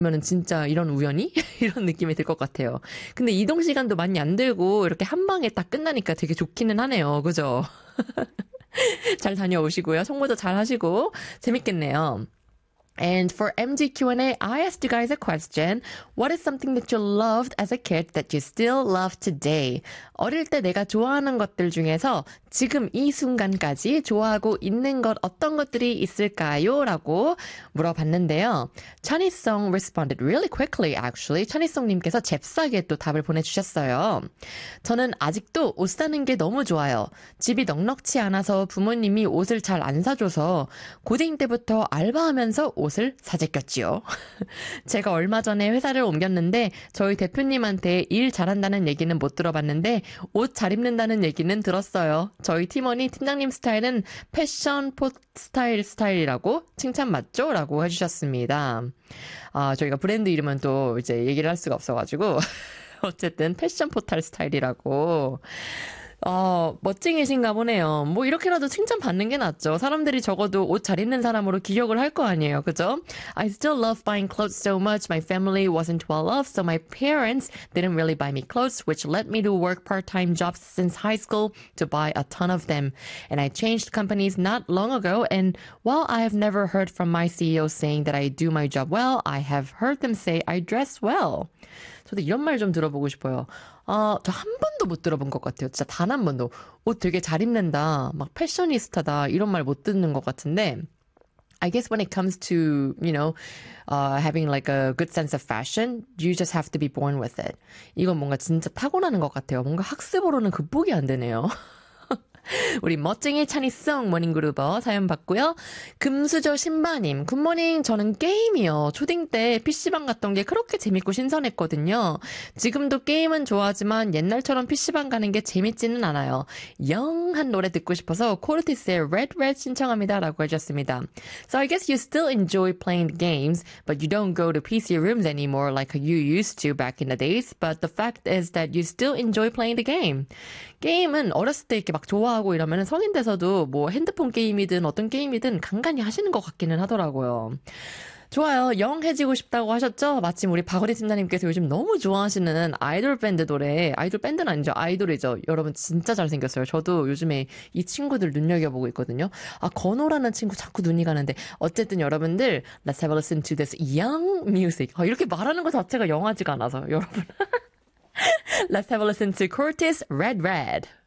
면은 진짜 이런 우연히? 이런 느낌이 들 것 같아요. 근데 이동 시간도 많이 안 들고 이렇게 한 방에 딱 끝나니까 되게 좋기는 하네요. 그죠? 잘 다녀오시고요. 송모도 잘 하시고 재밌겠네요. And for MG Q&A, I asked you guys a question. What is something that you loved as a kid that you still love today? 어릴 때 내가 좋아하는 것들 중에서 지금 이 순간까지 좋아하고 있는 것 어떤 것들이 있을까요? 라고 물어봤는데요. Chanisong responded really quickly, actually. Chanisong님께서 잽싸게 또 답을 보내주셨어요. 저는 아직도 옷 사는 게 너무 좋아요. 집이 넉넉치 않아서 부모님이 옷을 잘 안 사줘서 고딩 때부터 알바하면서 옷을 사재꼈지요. 제가 얼마 전에 회사를 옮겼는데 저희 대표님한테 일 잘한다는 얘기는 못 들어봤는데 옷 잘 입는다는 얘기는 들었어요. 저희 팀원이 팀장님 스타일은 패션 포 스타일이라고 칭찬 맞죠? 라고 해주셨습니다. 저희가 브랜드 이름은 또 이제 얘기를 할 수가 없어가지고 어쨌든 패션 포탈 스타일이라고. 멋쟁이신가 보네요. 뭐 이렇게라도 칭찬받는 게 낫죠. 사람들이 적어도 옷 잘 입는 사람으로 기억을 할 거 아니에요. 그죠? I still love buying clothes so much. My family wasn't well off, so my parents didn't really buy me clothes, which led me to work part-time jobs since high school to buy a ton of them. And I changed companies not long ago, and while I have never heard from my CEO saying that I do my job well, I have heard them say I dress well. 저도 이런 말 좀 들어보고 싶어요. 저 한 번도 못 들어본 것 같아요. 진짜 단 한 번도. 옷 되게 잘 입는다, 막 패셔니스타다 이런 말 못 듣는 것 같은데 I guess when it comes to, having like a good sense of fashion, you just have to be born with it. 이건 뭔가 진짜 타고나는 것 같아요. 뭔가 학습으로는 극복이 안 되네요. 우리 멋쟁이 찬이송 모닝그루버 사연 받고요. 금수저 신바님, 굿모닝. 저는 게임이요. 초딩 때 PC방 갔던 게 그렇게 재밌고 신선했거든요. 지금도 게임은 좋아하지만 옛날처럼 PC방 가는 게 재밌지는 않아요. 영한 노래 듣고 싶어서 코르티스의 Red Red 신청합니다. 라고 해주셨습니다. So I guess you still enjoy playing games, but you don't go to PC rooms anymore like you used to back in the days. But the fact is that you still enjoy playing the game. 게임은 어렸을 때 이렇게 막 좋아하고 이러면 성인 돼서도 뭐 핸드폰 게임이든 어떤 게임이든 간간히 하시는 것 같기는 하더라고요. 좋아요. 영해지고 싶다고 하셨죠? 마침 우리 박원희 팀장님께서 요즘 너무 좋아하시는 아이돌 밴드 노래, 아이돌 밴드는 아니죠. 아이돌이죠. 여러분 진짜 잘생겼어요. 저도 요즘에 이 친구들 눈여겨보고 있거든요. 건호라는 친구 자꾸 눈이 가는데 어쨌든 여러분들 Let's have a listen to this young music. 이렇게 말하는 것 자체가 영하지가 않아서 여러분 Let's have a listen to Curtis Red Red.